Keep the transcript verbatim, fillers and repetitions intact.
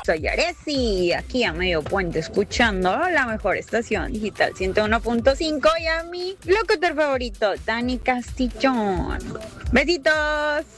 Soy Aresi, aquí a medio puente escuchando la mejor estación digital ciento uno punto cinco y a mi locutor favorito, Dani Castillón. Besitos.